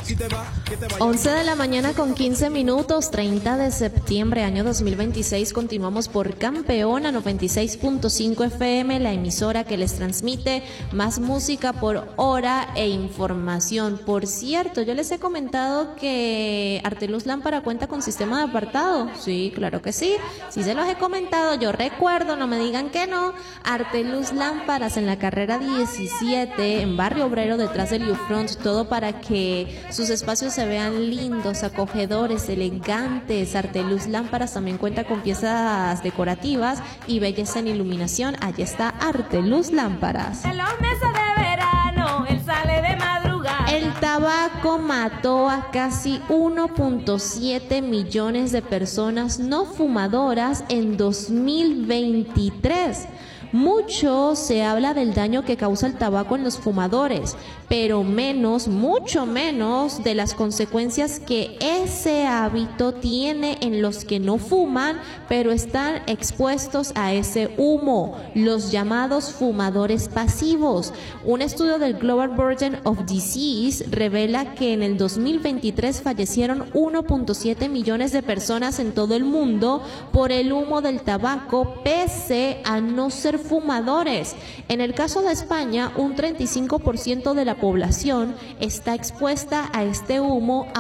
11 de la mañana con 15 minutos, 30 de septiembre, año 2026. Continuamos por Campeona 96.5 FM, la emisora que les transmite más música por hora e información. Por cierto, yo les he comentado que Arteluz Lámpara cuenta con sistema de apartado. Sí, claro que sí. Sí se los he comentado, yo recuerdo, no me digan que no. Arteluz Lámparas en la carrera 17, en Barrio Obrero, detrás del U-Front, todo para que sus espacios se vean lindos, acogedores, elegantes. Arteluz Lámparas también cuenta con piezas decorativas y belleza en iluminación. Allí está Arteluz Lámparas. En los meses de verano, él sale de madrugada. El tabaco mató a casi 1.7 millones de personas no fumadoras en 2023. Mucho se habla del daño que causa el tabaco en los fumadores, pero mucho menos de las consecuencias que ese hábito tiene en los que no fuman, pero están expuestos a ese humo, los llamados fumadores pasivos. Un estudio del Global Burden of Disease revela que en el 2023 fallecieron 1.7 millones de personas en todo el mundo por el humo del tabaco, pese a no ser fumadores. En el caso de España, un 35% de la población está expuesta a este humo